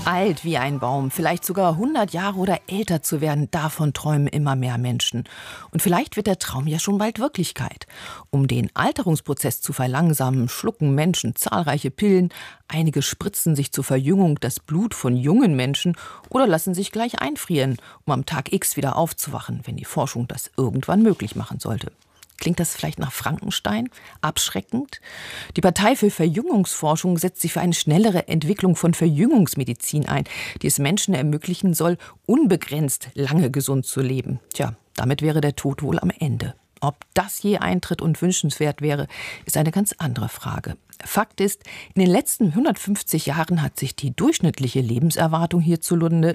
Alt wie ein Baum, vielleicht sogar 100 Jahre oder älter zu werden, davon träumen immer mehr Menschen. Und vielleicht wird der Traum ja schon bald Wirklichkeit. Um den Alterungsprozess zu verlangsamen, schlucken Menschen zahlreiche Pillen. Einige spritzen sich zur Verjüngung das Blut von jungen Menschen oder lassen sich gleich einfrieren, um am Tag X wieder aufzuwachen, wenn die Forschung das irgendwann möglich machen sollte. Klingt das vielleicht nach Frankenstein? Abschreckend? Die Partei für Verjüngungsforschung setzt sich für eine schnellere Entwicklung von Verjüngungsmedizin ein, die es Menschen ermöglichen soll, unbegrenzt lange gesund zu leben. Tja, damit wäre der Tod wohl am Ende. Ob das je eintritt und wünschenswert wäre, ist eine ganz andere Frage. Fakt ist, in den letzten 150 Jahren hat sich die durchschnittliche Lebenserwartung hierzulande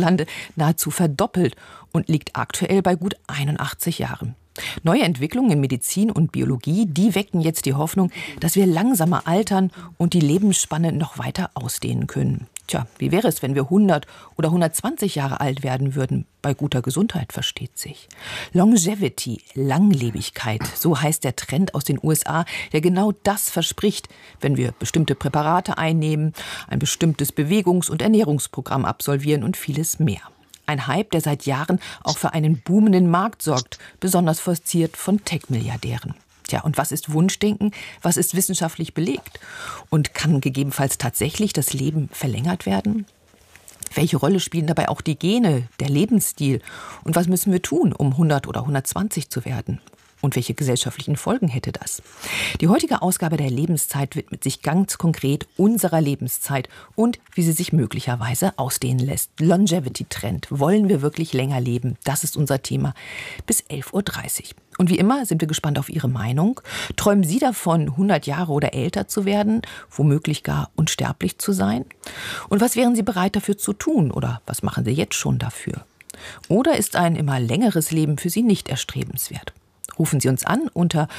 nahezu verdoppelt und liegt aktuell bei gut 81 Jahren. Neue Entwicklungen in Medizin und Biologie, die wecken jetzt die Hoffnung, dass wir langsamer altern und die Lebensspanne noch weiter ausdehnen können. Tja, wie wäre es, wenn wir 100 oder 120 Jahre alt werden würden? Bei guter Gesundheit, versteht sich. Longevity, Langlebigkeit, so heißt der Trend aus den USA, der genau das verspricht, wenn wir bestimmte Präparate einnehmen, ein bestimmtes Bewegungs- und Ernährungsprogramm absolvieren und vieles mehr. Ein Hype, der seit Jahren auch für einen boomenden Markt sorgt, besonders forciert von Tech-Milliardären. Tja, und was ist Wunschdenken? Was ist wissenschaftlich belegt? Und kann gegebenenfalls tatsächlich das Leben verlängert werden? Welche Rolle spielen dabei auch die Gene, der Lebensstil? Und was müssen wir tun, um 100 oder 120 zu werden? Und welche gesellschaftlichen Folgen hätte das? Die heutige Ausgabe der Lebenszeit widmet sich ganz konkret unserer Lebenszeit und wie sie sich möglicherweise ausdehnen lässt. Longevity-Trend. Wollen wir wirklich länger leben? Das ist unser Thema bis 11.30 Uhr. Und wie immer sind wir gespannt auf Ihre Meinung. Träumen Sie davon, 100 Jahre oder älter zu werden, womöglich gar unsterblich zu sein? Und was wären Sie bereit dafür zu tun? Oder was machen Sie jetzt schon dafür? Oder ist ein immer längeres Leben für Sie nicht erstrebenswert? Rufen Sie uns an unter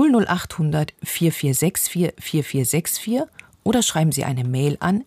00800 4464 4464 oder schreiben Sie eine Mail an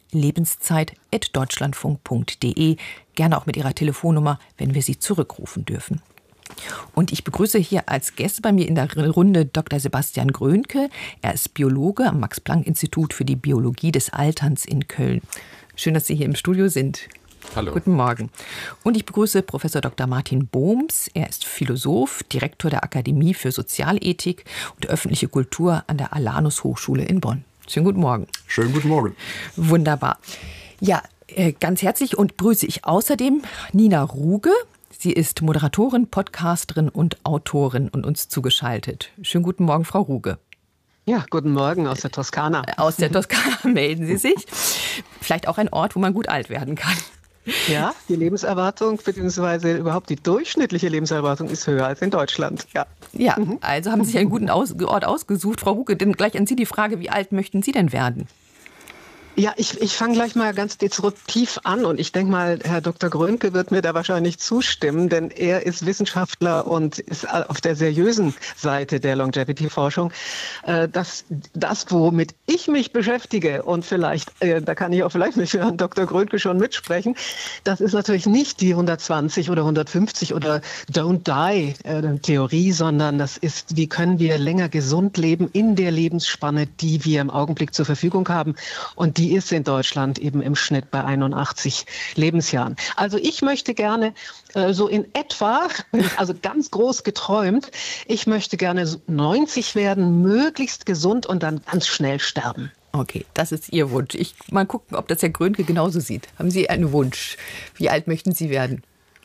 lebenszeit@deutschlandfunk.de, gerne auch mit Ihrer Telefonnummer, wenn wir Sie zurückrufen dürfen. Und ich begrüße hier als Gäste bei mir in der Runde Dr. Sebastian Grönke. Er ist Biologe am Max-Planck-Institut für die Biologie des Alterns in Köln. Schön, dass Sie hier im Studio sind. Hallo. Guten Morgen. Und ich begrüße Professor Dr. Martin Bohms. Er ist Philosoph, Direktor der Akademie für Sozialethik und öffentliche Kultur an der Alanus Hochschule in Bonn. Schönen guten Morgen. Schönen guten Morgen. Wunderbar. Ja, ganz herzlich und grüße ich außerdem Nina Ruge. Sie ist Moderatorin, Podcasterin und Autorin und uns zugeschaltet. Schönen guten Morgen, Frau Ruge. Ja, guten Morgen aus der Toskana. Aus der Toskana melden Sie sich. Vielleicht auch ein Ort, wo man gut alt werden kann. Ja, die Lebenserwartung bzw. überhaupt die durchschnittliche Lebenserwartung ist höher als in Deutschland. Ja, also haben Sie sich einen guten Ort ausgesucht. Frau Ruge, denn gleich an Sie die Frage, wie alt möchten Sie denn werden? Ja, ich fange gleich mal ganz disruptiv an und ich denke mal, Herr Dr. Grönke wird mir da wahrscheinlich zustimmen, denn er ist Wissenschaftler und ist auf der seriösen Seite der Longevity-Forschung. Das, womit ich mich beschäftige und vielleicht, da kann ich auch vielleicht mit Herrn Dr. Grönke schon mitsprechen, das ist natürlich nicht die 120 oder 150 oder Don't Die Theorie, sondern das ist, wie können wir länger gesund leben in der Lebensspanne, die wir im Augenblick zur Verfügung haben. Und die ist in Deutschland eben im Schnitt bei 81 Lebensjahren. Also ich möchte gerne so in etwa, also ganz groß geträumt, ich möchte gerne 90 werden, möglichst gesund und dann ganz schnell sterben. Okay, das ist Ihr Wunsch. Mal gucken, ob das Herr Grönke genauso sieht. Haben Sie einen Wunsch? Wie alt möchten Sie werden?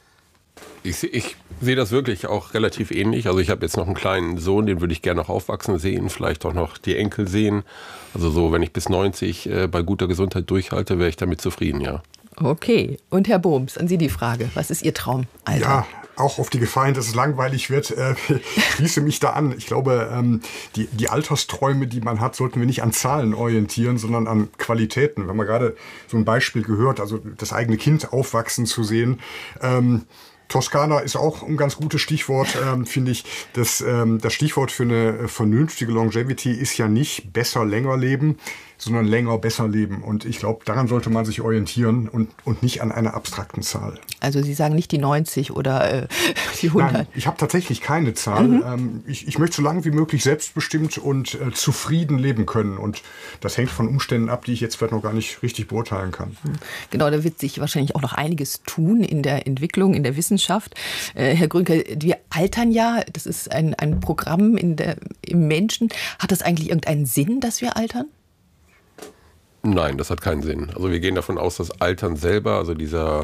Ich sehe das wirklich auch relativ ähnlich. Also ich habe jetzt noch einen kleinen Sohn, den würde ich gerne noch aufwachsen sehen, vielleicht auch noch die Enkel sehen. Also so, wenn ich bis 90 bei guter Gesundheit durchhalte, wäre ich damit zufrieden, ja. Okay, und Herr Bohms, an Sie die Frage. Was ist Ihr Traum? Ja, auch auf die Gefahr hin, dass es langweilig wird, schließe mich da an. Ich glaube, die Altersträume, die man hat, sollten wir nicht an Zahlen orientieren, sondern an Qualitäten. Wir haben gerade so ein Beispiel gehört, also das eigene Kind aufwachsen zu sehen. Toskana ist auch ein ganz gutes Stichwort, finde ich. Das Stichwort für eine vernünftige Longevity ist ja nicht besser, länger leben, sondern länger, besser leben. Und ich glaube, daran sollte man sich orientieren und nicht an einer abstrakten Zahl. Also Sie sagen nicht die 90 oder die 100? Nein, ich habe tatsächlich keine Zahl. Ich möchte so lange wie möglich selbstbestimmt und zufrieden leben können. Und das hängt von Umständen ab, die ich jetzt vielleicht noch gar nicht richtig beurteilen kann. Genau, da wird sich wahrscheinlich auch noch einiges tun in der Entwicklung, in der Wissenschaft. Herr Grünke, wir altern ja, das ist ein Programm im Menschen. Hat das eigentlich irgendeinen Sinn, dass wir altern? Nein, das hat keinen Sinn. Also wir gehen davon aus, dass Altern selber, also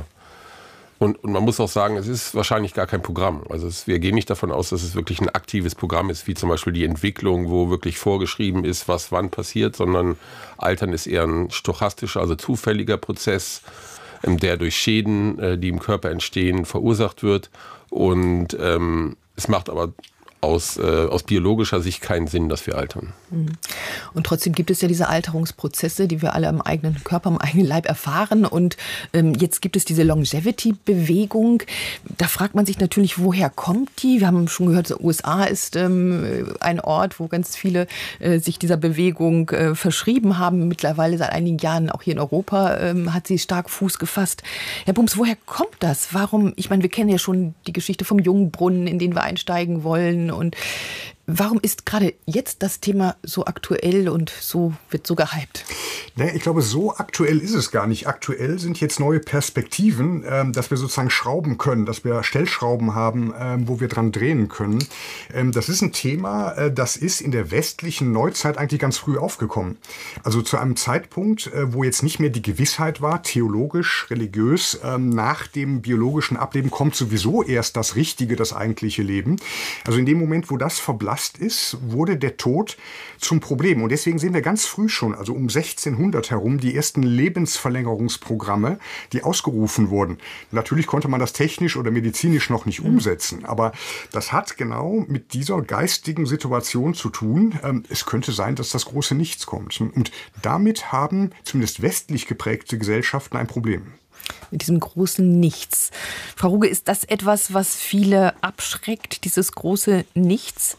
und man muss auch sagen, es ist wahrscheinlich gar kein Programm. Also wir gehen nicht davon aus, dass es wirklich ein aktives Programm ist, wie zum Beispiel die Entwicklung, wo wirklich vorgeschrieben ist, was wann passiert, sondern Altern ist eher ein stochastischer, also zufälliger Prozess, der durch Schäden, die im Körper entstehen, verursacht wird. Und es macht aber aus biologischer Sicht keinen Sinn, dass wir altern. Und trotzdem gibt es ja diese Alterungsprozesse, die wir alle im eigenen Körper, im eigenen Leib erfahren. Und jetzt gibt es diese Longevity-Bewegung. Da fragt man sich natürlich, woher kommt die? Wir haben schon gehört, USA ist ein Ort, wo ganz viele sich dieser Bewegung verschrieben haben. Mittlerweile seit einigen Jahren auch hier in Europa hat sie stark Fuß gefasst. Herr Bums, woher kommt das? Warum? Ich meine, wir kennen ja schon die Geschichte vom Jungbrunnen, in den wir einsteigen wollen. Und warum ist gerade jetzt das Thema so aktuell und wird so gehypt? Nee, ich glaube, so aktuell ist es gar nicht. Aktuell sind jetzt neue Perspektiven, dass wir sozusagen schrauben können, dass wir Stellschrauben haben, wo wir dran drehen können. Das ist ein Thema, das ist in der westlichen Neuzeit eigentlich ganz früh aufgekommen. Also zu einem Zeitpunkt, wo jetzt nicht mehr die Gewissheit war, theologisch, religiös, nach dem biologischen Ableben kommt sowieso erst das Richtige, das eigentliche Leben. Also in dem Moment, wo das verblasst ist, wurde der Tod zum Problem. Und deswegen sehen wir ganz früh schon, also um 1600 herum, die ersten Lebensverlängerungsprogramme, die ausgerufen wurden. Natürlich konnte man das technisch oder medizinisch noch nicht umsetzen, aber das hat genau mit dieser geistigen Situation zu tun. Es könnte sein, dass das große Nichts kommt. Und damit haben zumindest westlich geprägte Gesellschaften ein Problem. Mit diesem großen Nichts. Frau Ruge, ist das etwas, was viele abschreckt, dieses große Nichts?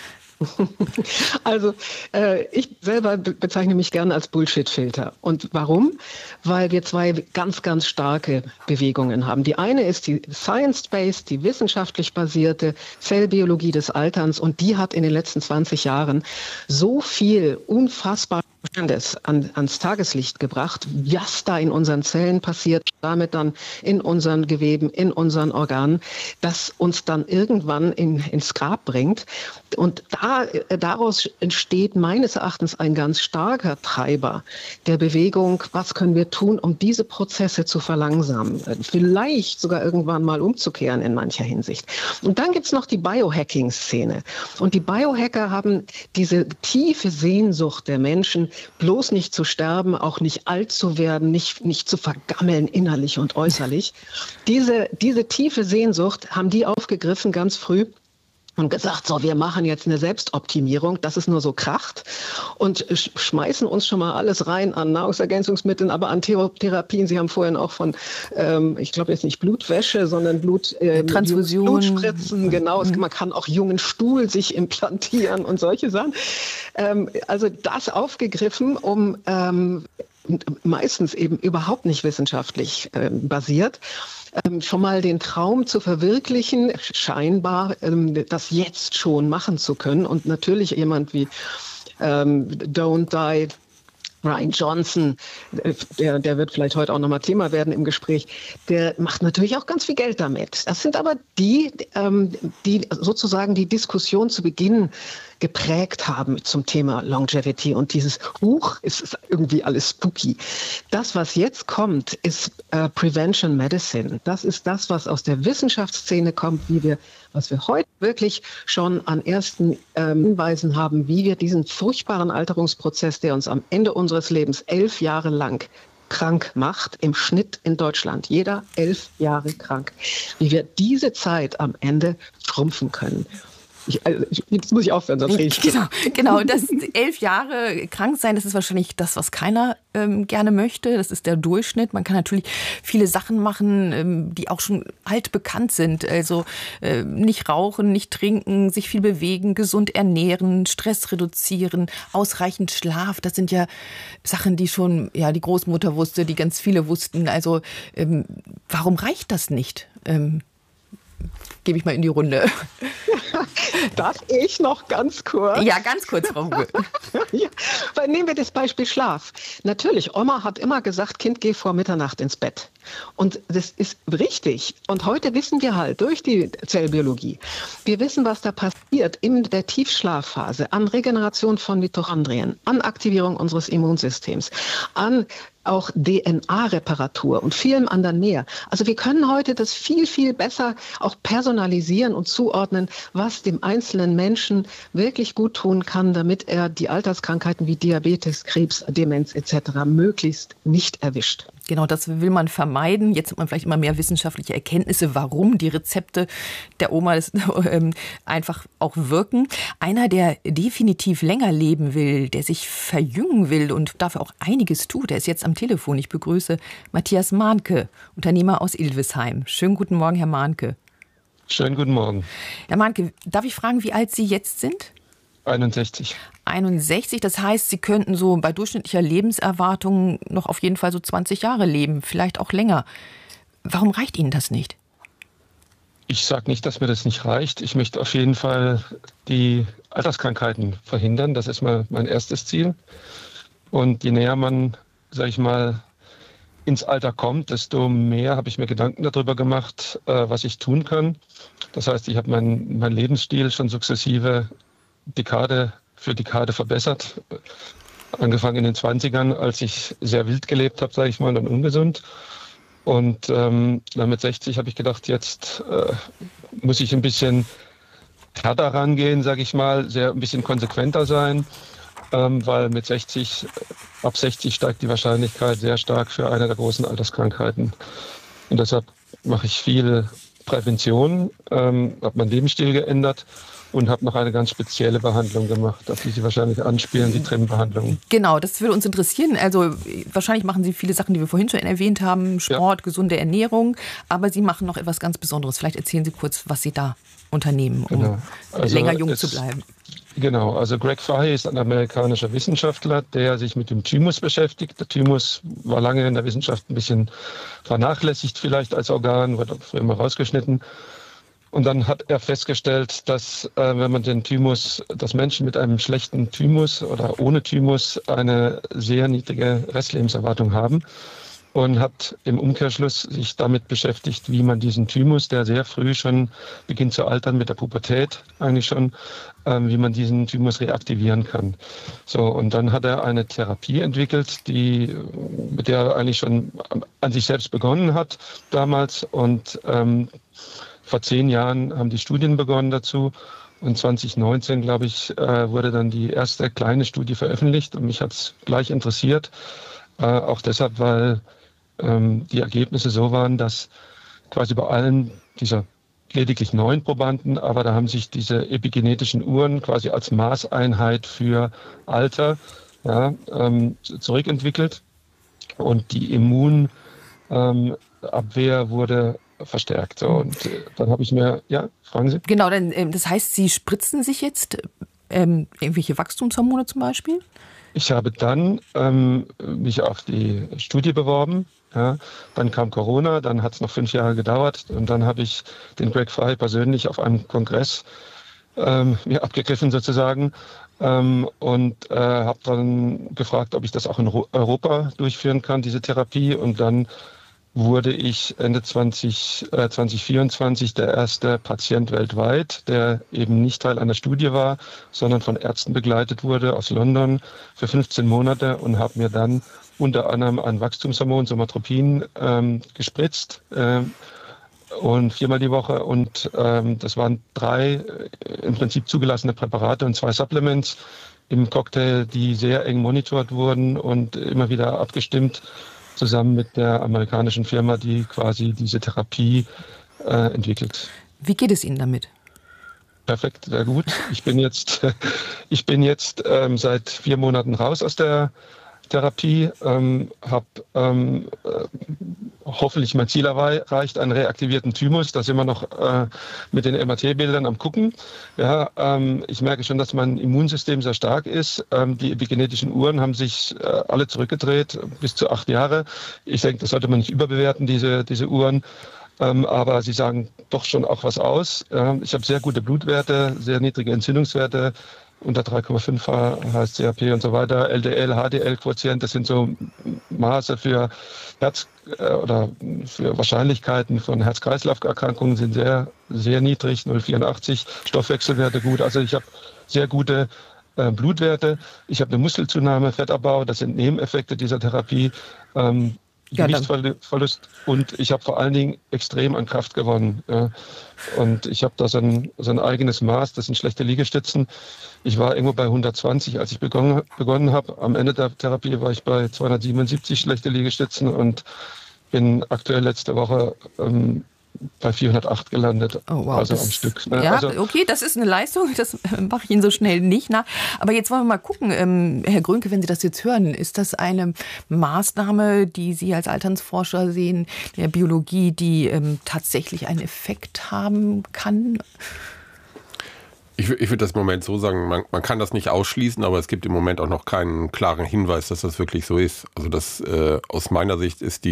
Also ich selber bezeichne mich gerne als Bullshit-Filter. Und warum? Weil wir zwei ganz, ganz starke Bewegungen haben. Die eine ist die Science-Based, die wissenschaftlich basierte Zellbiologie des Alterns. Und die hat in den letzten 20 Jahren so viel unfassbar ans Tageslicht gebracht, was da in unseren Zellen passiert, damit dann in unseren Geweben, in unseren Organen, das uns dann irgendwann ins Grab bringt. Und daraus entsteht meines Erachtens ein ganz starker Treiber der Bewegung, was können wir tun, um diese Prozesse zu verlangsamen, vielleicht sogar irgendwann mal umzukehren in mancher Hinsicht. Und dann gibt's noch die Biohacking-Szene. Und die Biohacker haben diese tiefe Sehnsucht der Menschen, bloß nicht zu sterben, auch nicht alt zu werden, nicht zu vergammeln innerlich und äußerlich. Diese tiefe Sehnsucht haben die aufgegriffen ganz früh und gesagt, so, wir machen jetzt eine Selbstoptimierung, dass es nur so kracht und schmeißen uns schon mal alles rein an Nahrungsergänzungsmitteln, aber an Therapien. Sie haben vorhin auch von, ich glaube jetzt nicht Blutwäsche, sondern Transfusion. Blutspritzen, genau. Man kann auch jungen Stuhl sich implantieren und solche Sachen. Also das aufgegriffen, um meistens eben überhaupt nicht wissenschaftlich basiert, schon mal den Traum zu verwirklichen, scheinbar das jetzt schon machen zu können. Und natürlich jemand wie Don't Die, Ryan Johnson, der wird vielleicht heute auch nochmal Thema werden im Gespräch, der macht natürlich auch ganz viel Geld damit. Das sind aber die sozusagen die Diskussion zu Beginn geprägt haben zum Thema Longevity und dieses ist irgendwie alles spooky. Das, was jetzt kommt, ist Prevention Medicine. Das ist das, was aus der Wissenschaftsszene kommt, was wir heute wirklich schon an ersten Hinweisen haben, wie wir diesen furchtbaren Alterungsprozess, der uns am Ende unseres Lebens 11 Jahre lang krank macht, im Schnitt in Deutschland, jeder 11 Jahre krank, wie wir diese Zeit am Ende schrumpfen können. Jetzt muss ich aufhören, sonst rede ich. Genau. Das 11 Jahre krank sein, das ist wahrscheinlich das, was keiner gerne möchte. Das ist der Durchschnitt. Man kann natürlich viele Sachen machen, die auch schon altbekannt sind. Also nicht rauchen, nicht trinken, sich viel bewegen, gesund ernähren, Stress reduzieren, ausreichend Schlaf. Das sind ja Sachen, die schon die Großmutter wusste, die ganz viele wussten. Also warum reicht das nicht? Gebe ich mal in die Runde. Darf ich noch ganz kurz? Ja, ganz kurz, Frau Huge. Ja, weil nehmen wir das Beispiel Schlaf. Natürlich, Oma hat immer gesagt, Kind, geh vor Mitternacht ins Bett. Und das ist richtig. Und heute wissen wir halt durch die Zellbiologie, wir wissen, was da passiert in der Tiefschlafphase an Regeneration von Mitochondrien, an Aktivierung unseres Immunsystems, an auch DNA-Reparatur und vielem anderen mehr. Also wir können heute das viel, viel besser auch personalisieren und zuordnen, was dem einzelnen Menschen wirklich gut tun kann, damit er die Alterskrankheiten wie Diabetes, Krebs, Demenz etc. möglichst nicht erwischt. Genau, das will man vermeiden. Jetzt hat man vielleicht immer mehr wissenschaftliche Erkenntnisse, warum die Rezepte der Oma einfach auch wirken. Einer, der definitiv länger leben will, der sich verjüngen will und dafür auch einiges tut, der ist jetzt am Telefon. Ich begrüße Matthias Mahnke, Unternehmer aus Ilvesheim. Schönen guten Morgen, Herr Mahnke. Schönen guten Morgen. Herr Mahnke, darf ich fragen, wie alt Sie jetzt sind? 61. 61, das heißt, Sie könnten so bei durchschnittlicher Lebenserwartung noch auf jeden Fall so 20 Jahre leben, vielleicht auch länger. Warum reicht Ihnen das nicht? Ich sage nicht, dass mir das nicht reicht. Ich möchte auf jeden Fall die Alterskrankheiten verhindern. Das ist mal mein erstes Ziel. Und je näher man, sage ich mal, ins Alter kommt, desto mehr habe ich mir Gedanken darüber gemacht, was ich tun kann. Das heißt, ich habe meinen Lebensstil schon sukzessive Dekade für Dekade verbessert. Angefangen in den 20ern, als ich sehr wild gelebt habe, sage ich mal, und ungesund. Und dann mit 60 habe ich gedacht, jetzt muss ich ein bisschen härter rangehen, sage ich mal, ein bisschen konsequenter sein, weil mit 60, ab 60 steigt die Wahrscheinlichkeit sehr stark für eine der großen Alterskrankheiten. Und deshalb mache ich viel Prävention, habe meinen Lebensstil geändert und habe noch eine ganz spezielle Behandlung gemacht, auf die Sie wahrscheinlich anspielen, die TRIM-Behandlung. Genau, das würde uns interessieren. Also wahrscheinlich machen Sie viele Sachen, die wir vorhin schon erwähnt haben, Sport, gesunde Ernährung, aber Sie machen noch etwas ganz Besonderes. Vielleicht erzählen Sie kurz, was Sie da unternehmen, um länger jung zu bleiben. Genau, also Greg Fahey ist ein amerikanischer Wissenschaftler, der sich mit dem Thymus beschäftigt. Der Thymus war lange in der Wissenschaft ein bisschen vernachlässigt vielleicht als Organ, wurde früher immer rausgeschnitten. Und dann hat er festgestellt, dass wenn man den Thymus, dass Menschen mit einem schlechten Thymus oder ohne Thymus eine sehr niedrige Restlebenserwartung haben. Und hat im Umkehrschluss sich damit beschäftigt, wie man diesen Thymus, der sehr früh schon beginnt zu altern, mit der Pubertät eigentlich schon, wie man diesen Thymus reaktivieren kann. So, und dann hat er eine Therapie entwickelt, mit der er eigentlich schon an sich selbst begonnen hat damals. Und vor 10 Jahren haben die Studien begonnen dazu. Und 2019, glaube ich, wurde dann die erste kleine Studie veröffentlicht. Und mich hat es gleich interessiert. Auch deshalb, weil die Ergebnisse so waren, dass quasi bei allen dieser lediglich 9 Probanden, aber da haben sich diese epigenetischen Uhren quasi als Maßeinheit für Alter zurückentwickelt. Und die Immunabwehr wurde verstärkt. So, und dann habe ich mir, fragen Sie? Genau, das heißt, Sie spritzen sich jetzt irgendwelche Wachstumshormone zum Beispiel? Ich habe dann mich auf die Studie beworben. Ja. Dann kam Corona, dann hat es noch 5 Jahre gedauert. Und dann habe ich den Greg Fahey persönlich auf einem Kongress mir abgegriffen sozusagen und habe dann gefragt, ob ich das auch in Europa durchführen kann, diese Therapie. Und dann wurde ich Ende 2024 der erste Patient weltweit, der eben nicht Teil einer Studie war, sondern von Ärzten begleitet wurde aus London für 15 Monate und habe mir dann unter anderem ein Wachstumshormon, Somatropin, gespritzt und 4-mal die Woche. Und das waren 3 im Prinzip zugelassene Präparate und 2 Supplements im Cocktail, die sehr eng monitort wurden und immer wieder abgestimmt, zusammen mit der amerikanischen Firma, die quasi diese Therapie entwickelt. Wie geht es Ihnen damit? Perfekt, sehr gut. Ich bin jetzt seit 4 Monaten raus aus der Therapie, habe hoffentlich mein Ziel erreicht, einen reaktivierten Thymus. Da sind wir noch mit den MRT-Bildern am Gucken. Ja, ich merke schon, dass mein Immunsystem sehr stark ist. Die epigenetischen Uhren haben sich alle zurückgedreht, bis zu 8 Jahre. Ich denke, das sollte man nicht überbewerten, diese Uhren. Aber sie sagen doch schon auch was aus. Ich habe sehr gute Blutwerte, sehr niedrige Entzündungswerte, unter 3,5 HSCRP und so weiter. LDL, HDL-Quotient, das sind so Maße für oder für Wahrscheinlichkeiten von Herz-Kreislauf-Erkrankungen sind sehr, sehr niedrig, 0,84, Stoffwechselwerte gut. Also ich habe sehr gute Blutwerte. Ich habe eine Muskelzunahme, Fettabbau, das sind Nebeneffekte dieser Therapie. Gewichtsverlust und ich habe vor allen Dingen extrem an Kraft gewonnen. Ja. Und ich habe da so ein eigenes Maß, das sind schlechte Liegestützen. Ich war irgendwo bei 120, als ich begonnen habe. Am Ende der Therapie war ich bei 277 schlechte Liegestützen und bin aktuell letzte Woche bei 408 gelandet, oh, wow, also am Stück. Ne? Ja, also, okay, das ist eine Leistung, das mache ich Ihnen so schnell nicht nach. Aber jetzt wollen wir mal gucken, Herr Grönke, wenn Sie das jetzt hören, ist das eine Maßnahme, die Sie als Alternsforscher sehen, der Biologie, die tatsächlich einen Effekt haben kann? Ich würde das im Moment so sagen, man kann das nicht ausschließen, aber es gibt im Moment auch noch keinen klaren Hinweis, dass das wirklich so ist. Also das aus meiner Sicht ist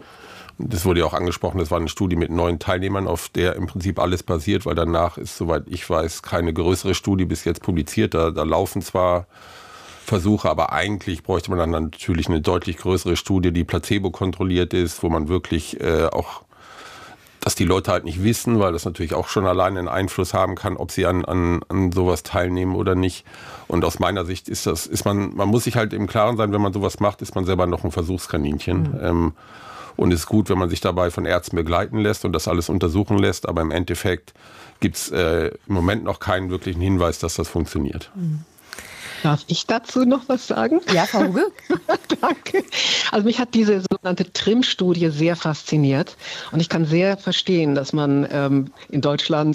das wurde ja auch angesprochen, das war eine Studie mit 9 Teilnehmern, auf der im Prinzip alles basiert, weil danach ist, soweit ich weiß, keine größere Studie bis jetzt publiziert. Da laufen zwar Versuche, aber eigentlich bräuchte man dann natürlich eine deutlich größere Studie, die placebo-kontrolliert ist, wo man wirklich auch, dass die Leute halt nicht wissen, weil das natürlich auch schon alleine einen Einfluss haben kann, ob sie an sowas teilnehmen oder nicht. Und aus meiner Sicht man muss sich halt im Klaren sein, wenn man sowas macht, ist man selber noch ein Versuchskaninchen. Und es ist gut, wenn man sich dabei von Ärzten begleiten lässt und das alles untersuchen lässt. Aber im Endeffekt gibt es im Moment noch keinen wirklichen Hinweis, dass das funktioniert. Darf ich dazu noch was sagen? Ja, Frau Ruge. Danke. Also mich hat diese sogenannte TRIM-Studie sehr fasziniert. Und ich kann sehr verstehen, dass man in Deutschland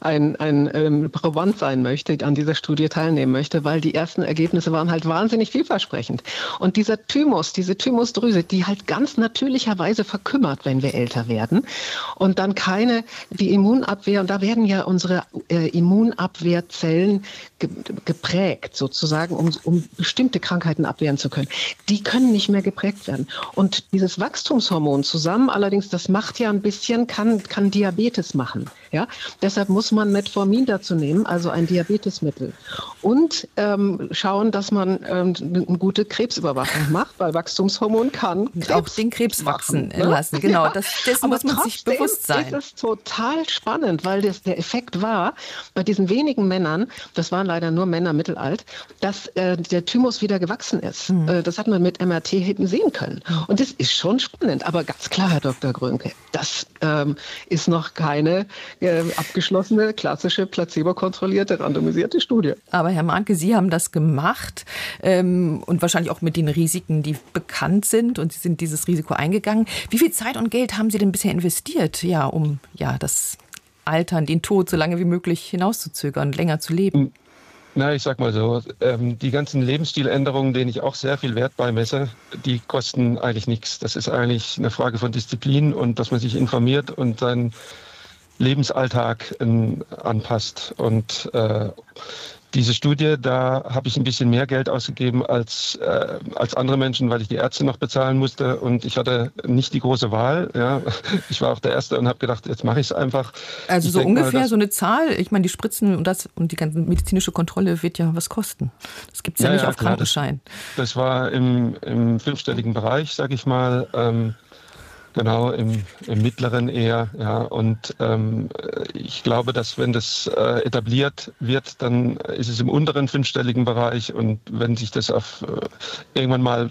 ein Proband sein möchte, an dieser Studie teilnehmen möchte, weil die ersten Ergebnisse waren halt wahnsinnig vielversprechend. Und dieser Thymus, diese Thymusdrüse, die halt ganz natürlicherweise verkümmert, wenn wir älter werden. Und dann die Immunabwehr, und da werden ja unsere Immunabwehrzellen geprägt, sozusagen, um bestimmte Krankheiten abwehren zu können. Die können nicht mehr geprägt werden. Und dieses Wachstumshormon zusammen, allerdings, das macht ja ein bisschen, kann Diabetes machen. Ja? Deshalb muss man Metformin dazu nehmen, also ein Diabetesmittel. Und schauen, dass man eine gute Krebsüberwachung macht, weil Wachstumshormon kann Krebs auch den Krebs wachsen lassen. Genau, dessen muss man sich bewusst sein. Das ist total spannend, weil der Effekt war, bei diesen wenigen Männern, das waren leider nur Männer mittelalt, dass der Thymus wieder gewachsen ist. Das hat man mit MRT hinten sehen können. Und das ist schon spannend. Aber ganz klar, Herr Dr. Grönke, das ist noch keine abgeschlossene, klassische, placebo-kontrollierte, randomisierte Studie. Aber Herr Mahnke, Sie haben das gemacht und wahrscheinlich auch mit den Risiken, die bekannt sind. Und Sie sind dieses Risiko eingegangen. Wie viel Zeit und Geld haben Sie denn bisher investiert, um das Altern, den Tod so lange wie möglich hinauszuzögern, länger zu leben? Na, ich sag mal so, die ganzen Lebensstiländerungen, denen ich auch sehr viel Wert beimesse, die kosten eigentlich nichts. Das ist eigentlich eine Frage von Disziplin und dass man sich informiert und seinen Lebensalltag anpasst. Und diese Studie, da habe ich ein bisschen mehr Geld ausgegeben als andere Menschen, weil ich die Ärzte noch bezahlen musste und ich hatte nicht die große Wahl. Ja. Ich war auch der Erste und habe gedacht, jetzt mache ich es einfach. Also so ungefähr so eine Zahl, ich meine, die Spritzen und die ganze medizinische Kontrolle wird ja was kosten. Das gibt es ja nicht auf Krankenschein. Das war im 5-stelligen Bereich, sage ich mal. Genau, im mittleren eher, ja. Und ich glaube, dass wenn das etabliert wird, dann ist es im unteren 5-stelligen Bereich. Und wenn sich das irgendwann mal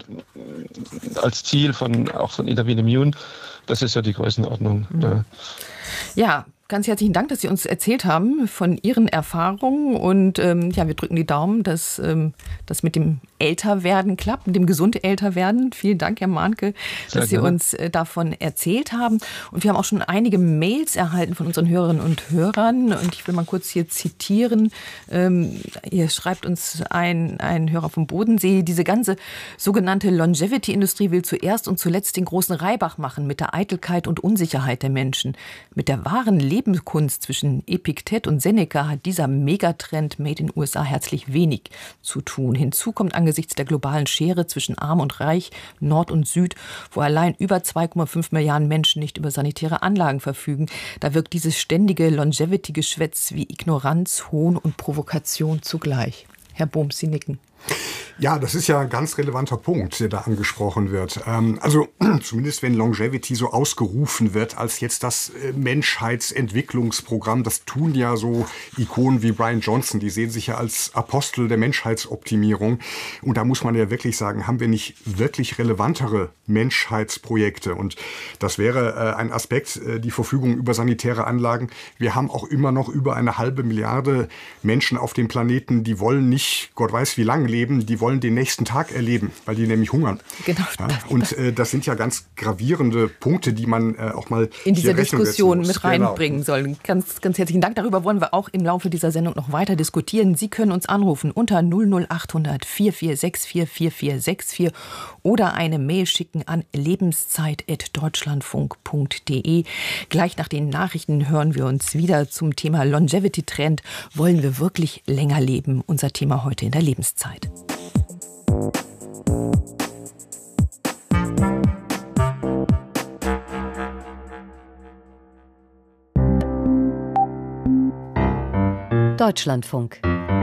als Ziel auch von Intervene Immune, das ist ja die Größenordnung. Mhm. Ja. Ganz herzlichen Dank, dass Sie uns erzählt haben von Ihren Erfahrungen und wir drücken die Daumen, dass das mit dem Älterwerden klappt, mit dem gesund Älterwerden. Vielen Dank, Herr Mahnke, dass Sie uns davon erzählt haben. Und wir haben auch schon einige Mails erhalten von unseren Hörerinnen und Hörern. Und ich will mal kurz hier zitieren. Hier schreibt uns ein Hörer vom Bodensee: Diese ganze sogenannte Longevity-Industrie will zuerst und zuletzt den großen Reibach machen mit der Eitelkeit und Unsicherheit der Menschen. Mit der wahren Lebenskunst zwischen Epiktet und Seneca hat dieser Megatrend Made in USA herzlich wenig zu tun. Hinzu kommt angesichts der globalen Schere zwischen Arm und Reich, Nord und Süd, wo allein über 2,5 Milliarden Menschen nicht über sanitäre Anlagen verfügen, da wirkt dieses ständige Longevity-Geschwätz wie Ignoranz, Hohn und Provokation zugleich. Herr Bohm, Sie nicken. Ja, das ist ja ein ganz relevanter Punkt, der da angesprochen wird. Also zumindest wenn Longevity so ausgerufen wird als jetzt das Menschheitsentwicklungsprogramm, das tun ja so Ikonen wie Brian Johnson, die sehen sich ja als Apostel der Menschheitsoptimierung. Und da muss man ja wirklich sagen, haben wir nicht wirklich relevantere Menschheitsprojekte? Und das wäre ein Aspekt, die Verfügung über sanitäre Anlagen. Wir haben auch immer noch über 1,5 Milliarde Menschen auf dem Planeten, die wollen nicht, Gott weiß wie lange leben, die wollen den nächsten Tag erleben, weil die nämlich hungern. Genau. Ja, und das sind ja ganz gravierende Punkte, die man auch mal in diese Diskussion mit reinbringen soll. Ganz, ganz herzlichen Dank. Darüber wollen wir auch im Laufe dieser Sendung noch weiter diskutieren. Sie können uns anrufen unter 00800 4464 4464 oder eine Mail schicken an lebenszeit@deutschlandfunk.de. Gleich nach den Nachrichten hören wir uns wieder zum Thema Longevity-Trend. Wollen wir wirklich länger leben? Unser Thema heute in der Lebenszeit. Deutschlandfunk.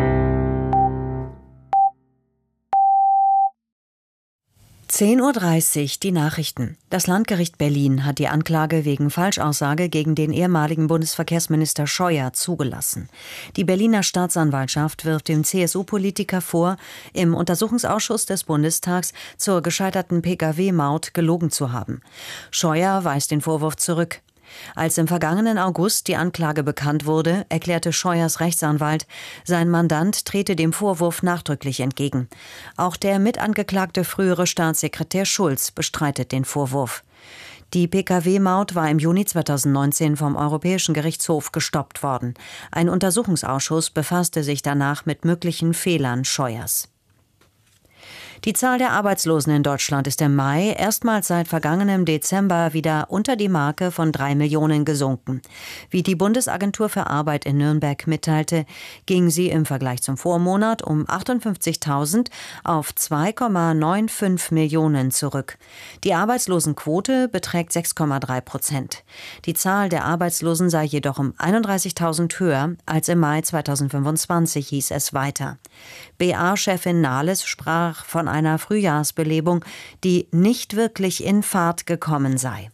(10:30 Uhr) die Nachrichten. Das Landgericht Berlin hat die Anklage wegen Falschaussage gegen den ehemaligen Bundesverkehrsminister Scheuer zugelassen. Die Berliner Staatsanwaltschaft wirft dem CSU-Politiker vor, im Untersuchungsausschuss des Bundestags zur gescheiterten Pkw-Maut gelogen zu haben. Scheuer weist den Vorwurf zurück. Als im vergangenen August die Anklage bekannt wurde, erklärte Scheuers Rechtsanwalt, sein Mandant trete dem Vorwurf nachdrücklich entgegen. Auch der mitangeklagte frühere Staatssekretär Schulz bestreitet den Vorwurf. Die Pkw-Maut war im Juni 2019 vom Europäischen Gerichtshof gestoppt worden. Ein Untersuchungsausschuss befasste sich danach mit möglichen Fehlern Scheuers. Die Zahl der Arbeitslosen in Deutschland ist im Mai erstmals seit vergangenem Dezember wieder unter die Marke von 3 Millionen gesunken. Wie die Bundesagentur für Arbeit in Nürnberg mitteilte, ging sie im Vergleich zum Vormonat um 58.000 auf 2,95 Millionen zurück. Die Arbeitslosenquote beträgt 6,3%. Die Zahl der Arbeitslosen sei jedoch um 31.000 höher als im Mai 2025, hieß es weiter. BA-Chefin Nahles sprach von einer Frühjahrsbelebung, die nicht wirklich in Fahrt gekommen sei.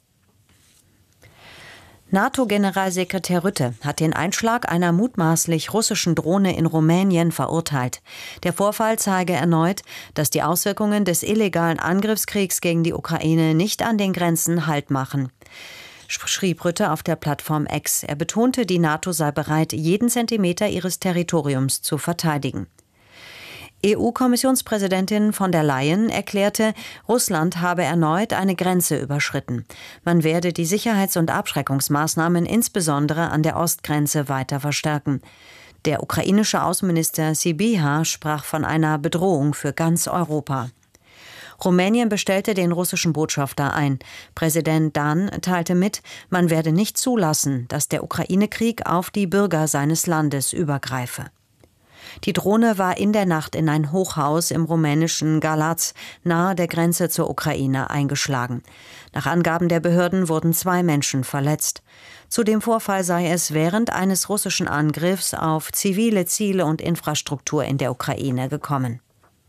NATO-Generalsekretär Rutte hat den Einschlag einer mutmaßlich russischen Drohne in Rumänien verurteilt. Der Vorfall zeige erneut, dass die Auswirkungen des illegalen Angriffskriegs gegen die Ukraine nicht an den Grenzen Halt machen, schrieb Rutte auf der Plattform X. Er betonte, die NATO sei bereit, jeden Zentimeter ihres Territoriums zu verteidigen. EU-Kommissionspräsidentin von der Leyen erklärte, Russland habe erneut eine Grenze überschritten. Man werde die Sicherheits- und Abschreckungsmaßnahmen insbesondere an der Ostgrenze weiter verstärken. Der ukrainische Außenminister Sybiha sprach von einer Bedrohung für ganz Europa. Rumänien bestellte den russischen Botschafter ein. Präsident Dan teilte mit, man werde nicht zulassen, dass der Ukraine-Krieg auf die Bürger seines Landes übergreife. Die Drohne war in der Nacht in ein Hochhaus im rumänischen Galați nahe der Grenze zur Ukraine eingeschlagen. Nach Angaben der Behörden wurden 2 Menschen verletzt. Zu dem Vorfall sei es während eines russischen Angriffs auf zivile Ziele und Infrastruktur in der Ukraine gekommen.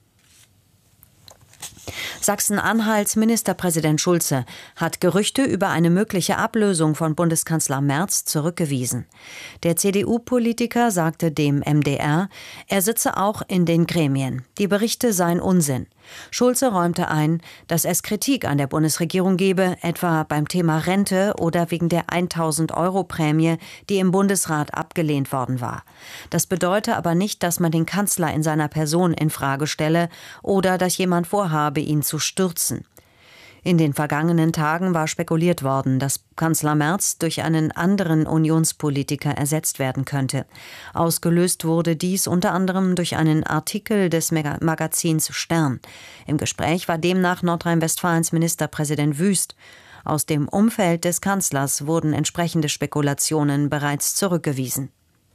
Sachsen-Anhalts Ministerpräsident Schulze hat Gerüchte über eine mögliche Ablösung von Bundeskanzler Merz zurückgewiesen. Der CDU-Politiker sagte dem MDR, er sitze auch in den Gremien. Die Berichte seien Unsinn. Schulze räumte ein, dass es Kritik an der Bundesregierung gebe, etwa beim Thema Rente oder wegen der 1.000-Euro-Prämie, die im Bundesrat abgelehnt worden war. Das bedeute aber nicht, dass man den Kanzler in seiner Person in Frage stelle oder dass jemand vorhabe, ihn zu stürzen. In den vergangenen Tagen war spekuliert worden, dass Kanzler Merz durch einen anderen Unionspolitiker ersetzt werden könnte. Ausgelöst wurde dies unter anderem durch einen Artikel des Magazins Stern. Im Gespräch war demnach Nordrhein-Westfalens Ministerpräsident Wüst. Aus dem Umfeld des Kanzlers wurden entsprechende Spekulationen bereits zurückgewiesen.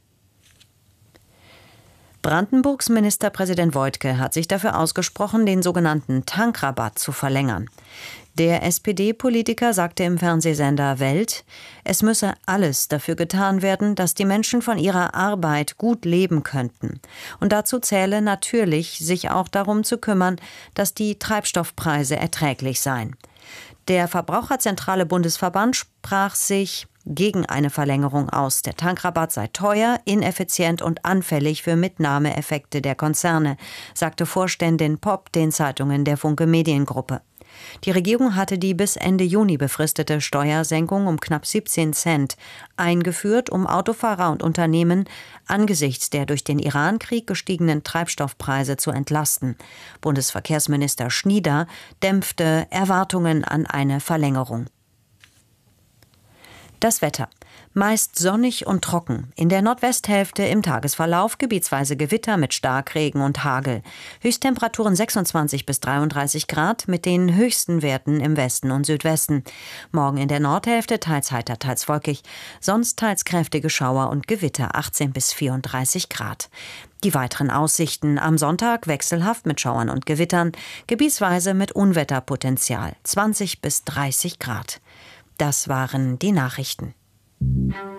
Brandenburgs Ministerpräsident Woidke hat sich dafür ausgesprochen, den sogenannten Tankrabatt zu verlängern. Der SPD-Politiker sagte im Fernsehsender Welt, es müsse alles dafür getan werden, dass die Menschen von ihrer Arbeit gut leben könnten. Und dazu zähle natürlich, sich auch darum zu kümmern, dass die Treibstoffpreise erträglich seien. Der Verbraucherzentrale Bundesverband sprach sich gegen eine Verlängerung aus. Der Tankrabatt sei teuer, ineffizient und anfällig für Mitnahmeeffekte der Konzerne, sagte Vorständin Popp den Zeitungen der Funke Mediengruppe. Die Regierung hatte die bis Ende Juni befristete Steuersenkung um knapp 17 Cent eingeführt, um Autofahrer und Unternehmen angesichts der durch den Irankrieg gestiegenen Treibstoffpreise zu entlasten. Bundesverkehrsminister Schnieder dämpfte Erwartungen an eine Verlängerung. Das Wetter. Meist sonnig und trocken. In der Nordwesthälfte im Tagesverlauf gebietsweise Gewitter mit Starkregen und Hagel. Höchsttemperaturen 26 bis 33 Grad mit den höchsten Werten im Westen und Südwesten. Morgen in der Nordhälfte teils heiter, teils wolkig. Sonst teils kräftige Schauer und Gewitter 18 bis 34 Grad. Die weiteren Aussichten am Sonntag wechselhaft mit Schauern und Gewittern, gebietsweise mit Unwetterpotenzial 20 bis 30 Grad. Das waren die Nachrichten.